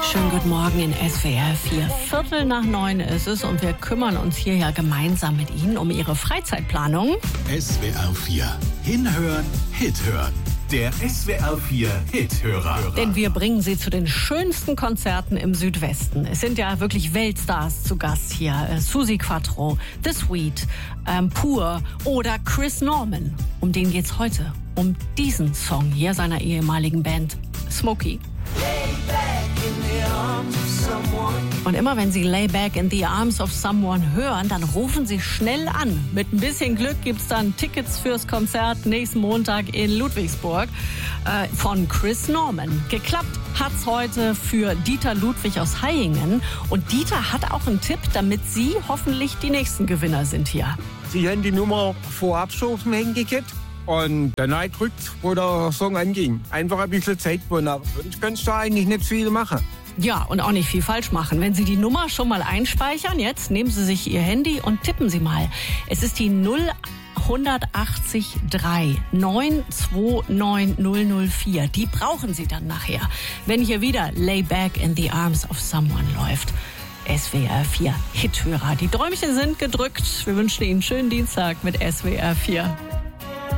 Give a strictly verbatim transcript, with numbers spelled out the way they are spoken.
Schönen guten Morgen in S W R vier. Viertel nach neun ist es und wir kümmern uns hier ja gemeinsam mit Ihnen um Ihre Freizeitplanung. S W R vier. Hinhören, Hit hören. Der S W R vier Hithörer. Denn wir bringen Sie zu den schönsten Konzerten im Südwesten. Es sind ja wirklich Weltstars zu Gast hier. Äh, Suzi Quatro, The Sweet, ähm, Pur oder Chris Norman. Um den geht's heute. Um diesen Song hier seiner ehemaligen Band Smokey. Und immer wenn Sie Lay Back in the Arms of Someone hören, dann rufen Sie schnell an. Mit ein bisschen Glück gibt's dann Tickets fürs Konzert nächsten Montag in Ludwigsburg äh, von Chris Norman. Geklappt hat's heute für Dieter Ludwig aus Hayingen. Und Dieter hat auch einen Tipp, damit Sie hoffentlich die nächsten Gewinner sind hier. Sie haben die Nummer vorab schon auf dem Handy gehabt und dann halt drückt, wo der Song anging. Einfach ein bisschen Zeit gewonnen. Sonst kannst du eigentlich nicht viel machen. Ja, und auch nicht viel falsch machen. Wenn Sie die Nummer schon mal einspeichern, jetzt nehmen Sie sich Ihr Handy und tippen Sie mal. Es ist die null achtzig drei neun zwei neun null null vier. Die brauchen Sie dann nachher, wenn hier wieder Lay Back in the Arms of Someone läuft. S W R vier Hithörer. Die Däumchen sind gedrückt. Wir wünschen Ihnen einen schönen Dienstag mit S W R vier.